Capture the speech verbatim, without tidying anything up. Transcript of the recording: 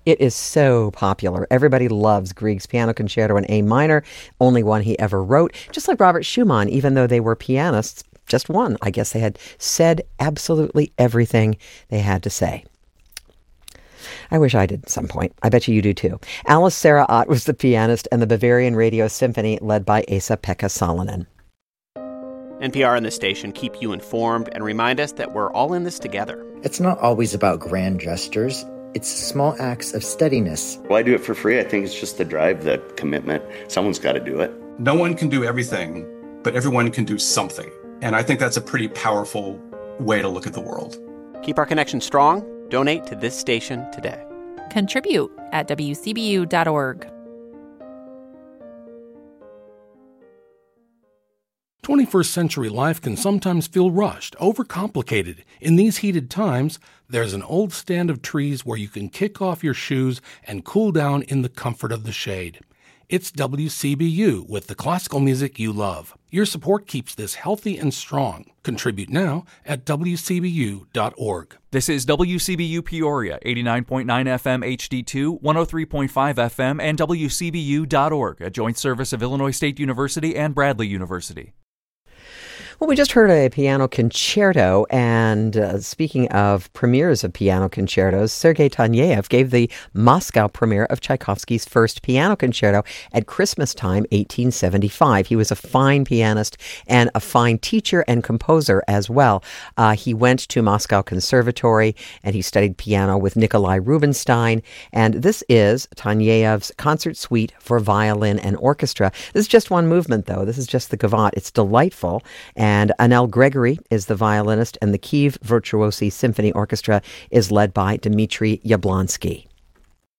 It is so popular. Everybody loves Grieg's Piano Concerto in A minor, only one he ever wrote. Just like Robert Schumann, even though they were pianists, just one. I guess they had said absolutely everything they had to say. I wish I did at some point. I bet you you do too. Alice Sarah Ott was the pianist, and the Bavarian Radio Symphony led by Esa-Pekka Salonen. N P R and the station keep you informed and remind us that we're all in this together. It's not always about grand gestures. It's small acts of steadiness. Well, I do it for free. I think it's just the drive, the commitment. Someone's got to do it. No one can do everything, but everyone can do something. And I think that's a pretty powerful way to look at the world. Keep our connection strong. Donate to this station today. Contribute at W C B U dot org. twenty-first century life can sometimes feel rushed, overcomplicated. In these heated times, there's an old stand of trees where you can kick off your shoes and cool down in the comfort of the shade. It's W C B U with the classical music you love. Your support keeps this healthy and strong. Contribute now at W C B U dot org. This is W C B U Peoria, eighty-nine point nine F M H D two, one oh three point five F M, and W C B U dot org, a joint service of Illinois State University and Bradley University. Well, we just heard a piano concerto, and uh, speaking of premieres of piano concertos, Sergei Taneyev gave the Moscow premiere of Tchaikovsky's first piano concerto at Christmas time, eighteen seventy-five. He was a fine pianist and a fine teacher and composer as well. Uh, he went to Moscow Conservatory, and he studied piano with Nikolai Rubinstein, and this is Taneyev's Concert Suite for Violin and Orchestra. This is just one movement, though. This is just the Gavotte. It's delightful. And Anel Gregory is the violinist, and the Kiev Virtuosi Symphony Orchestra is led by Dmitry Yablonsky.